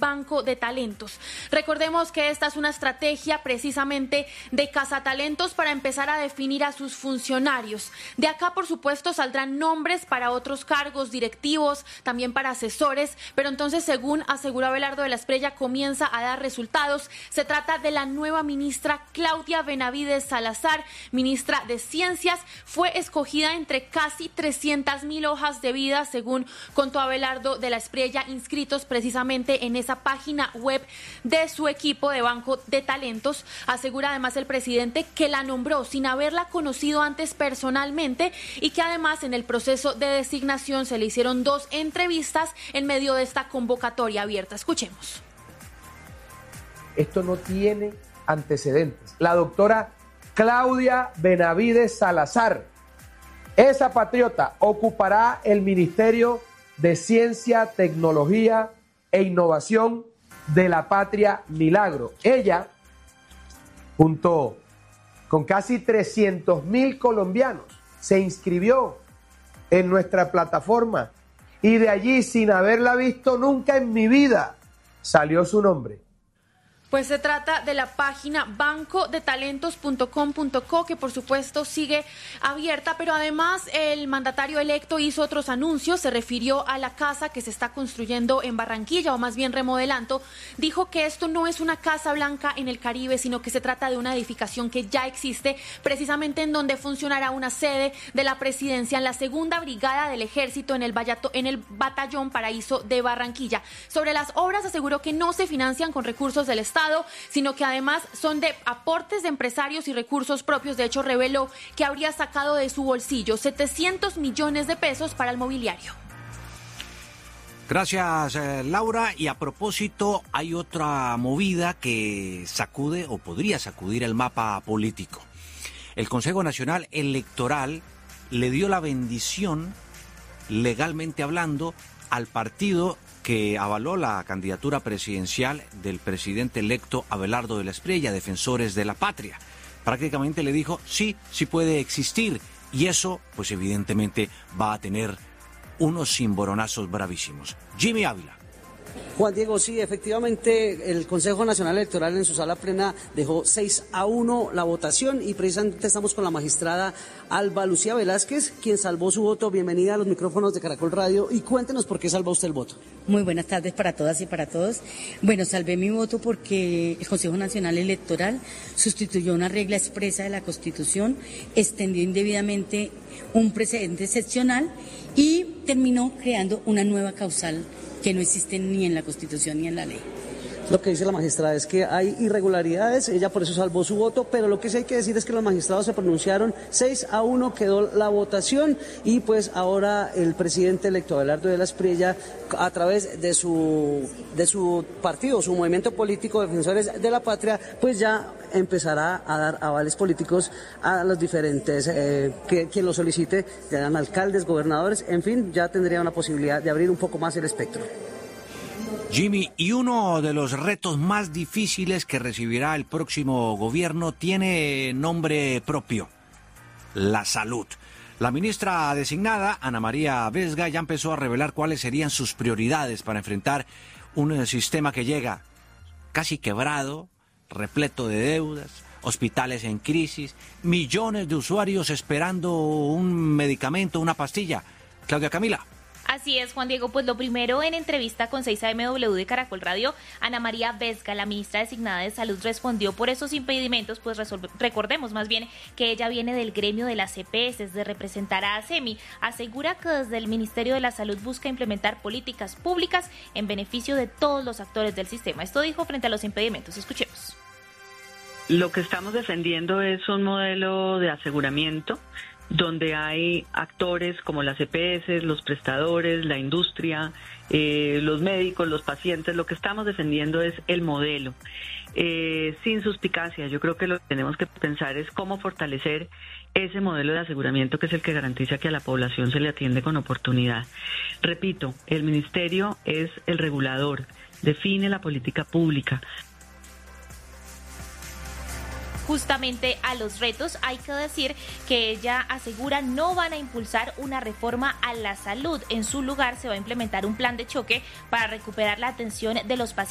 Banco de Talentos. Recordemos que esta es una estrategia precisamente de cazatalentos para empezar a definir a sus funcionarios. De acá, por supuesto, saldrán nombres para otros cargos directivos, también para asesores, pero entonces, según aseguró Abelardo de la Espriella, comienza a dar resultados. Se trata de la nueva ministra Claudia Benavides Salazar, ministra de Ciencias. Fue escogida entre casi 300,000 hojas de vida, según contó Abelardo de la Espriella, inscritos precisamente en esa página web de su equipo de Banco de Talentos. Asegura además el presidente que la nombró sin haberla conocido antes personalmente y que además en el proceso de designación se le hicieron 2 entrevistas en medio de esta convocatoria abierta. Escuchemos. Esto no tiene antecedentes. La doctora Claudia Benavides Salazar, esa patriota, ocupará el Ministerio de Ciencia, Tecnología e Innovación de la Patria Milagro. Ella, junto con casi 300,000 colombianos, se inscribió en nuestra plataforma y de allí, sin haberla visto nunca en mi vida, salió su nombre. Pues se trata de la página bancodetalentos.com.co, que por supuesto sigue abierta, pero además el mandatario electo hizo otros anuncios, se refirió a la casa que se está construyendo en Barranquilla, o más bien remodelando. Dijo que esto no es una Casa Blanca en el Caribe, sino que se trata de una edificación que ya existe, precisamente en donde funcionará una sede de la presidencia en la Segunda Brigada del Ejército en el Batallón Paraíso de Barranquilla. Sobre las obras aseguró que no se financian con recursos del Estado, sino que además son de aportes de empresarios y recursos propios. De hecho, reveló que habría sacado de su bolsillo 700 millones de pesos para el mobiliario. Gracias, Laura. Y a propósito, hay otra movida que sacude o podría sacudir el mapa político. El Consejo Nacional Electoral le dio la bendición, legalmente hablando, al partido que avaló la candidatura presidencial del presidente electo Abelardo de la Espriella, Defensores de la Patria. Prácticamente le dijo, sí puede existir, y eso, pues evidentemente, va a tener unos cimboronazos bravísimos. Jimmy Ávila. Juan Diego, sí, efectivamente el Consejo Nacional Electoral en su sala plena dejó 6-1 la votación y precisamente estamos con la magistrada Alba Lucía Velázquez, quien salvó su voto. Bienvenida a los micrófonos de Caracol Radio y cuéntenos por qué salvó usted el voto. Muy buenas tardes para todas y para todos. Bueno, salvé mi voto porque el Consejo Nacional Electoral sustituyó una regla expresa de la Constitución, extendió indebidamente un precedente excepcional y terminó creando una nueva causal que no existe ni en la Constitución ni en la ley. Lo que dice la magistrada es que hay irregularidades, ella por eso salvó su voto, pero lo que sí hay que decir es que los magistrados se pronunciaron, 6-1 quedó la votación y pues ahora el presidente electo Abelardo de la Espriella, a través de su partido, su movimiento político Defensores de la Patria, pues ya empezará a dar avales políticos a los diferentes, quien lo solicite, sean alcaldes, gobernadores, en fin, ya tendría una posibilidad de abrir un poco más el espectro. Jimmy, y uno de los retos más difíciles que recibirá el próximo gobierno tiene nombre propio: la salud. La ministra designada, Ana María Vesga, ya empezó a revelar cuáles serían sus prioridades para enfrentar un sistema que llega casi quebrado, repleto de deudas, hospitales en crisis, millones de usuarios esperando un medicamento, una pastilla. Claudia Camila. Así es, Juan Diego, pues lo primero, en entrevista con 6AMW de Caracol Radio, Ana María Vesga, la ministra designada de Salud, respondió por esos impedimentos, pues recordemos más bien que ella viene del gremio de las EPS, de representar a ASEMI. Asegura que desde el Ministerio de la Salud busca implementar políticas públicas en beneficio de todos los actores del sistema. Esto dijo frente a los impedimentos. Escuchemos. Lo que estamos defendiendo es un modelo de aseguramiento donde hay actores como las EPS, los prestadores, la industria, los médicos, los pacientes. Lo que estamos defendiendo es el modelo, sin suspicacia. Yo creo que lo que tenemos que pensar es cómo fortalecer ese modelo de aseguramiento, que es el que garantiza que a la población se le atiende con oportunidad. Repito, el ministerio es el regulador, define la política pública. Justamente a los retos, hay que decir que ella asegura no van a impulsar una reforma a la salud. En su lugar se va a implementar un plan de choque para recuperar la atención de los pacientes